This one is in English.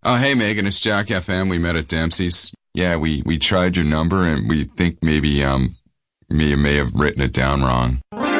Oh, hey, Megan, it's Jack FM. We met at Dempsey's. Yeah, we tried your number and we think maybe, you may have written it down wrong.